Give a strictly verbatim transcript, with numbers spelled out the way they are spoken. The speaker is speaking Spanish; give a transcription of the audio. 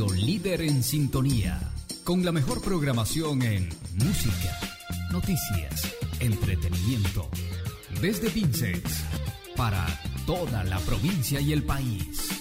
radio líder en sintonía, con la mejor programación en música, noticias, entretenimiento, desde Pinces, para toda la provincia y el país.